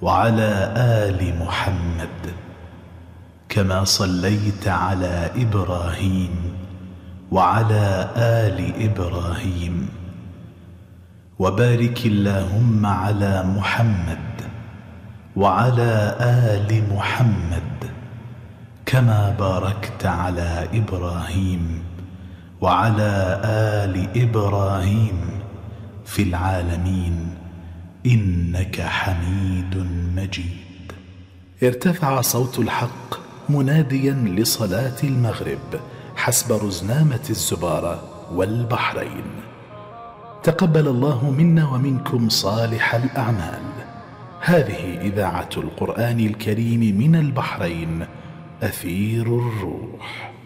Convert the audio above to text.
وعلى آل محمد كما صليت على إبراهيم وعلى آل إبراهيم، وبارك اللهم على محمد وعلى آل محمد كما باركت على إبراهيم وعلى آل إبراهيم في العالمين إنك حميد مجيد. ارتفع صوت الحق مناديا لصلاة المغرب حسب رزنامة الزبارة والبحرين. تقبل الله منا ومنكم صالح الأعمال. هذه إذاعة القرآن الكريم من البحرين، أثير الروح.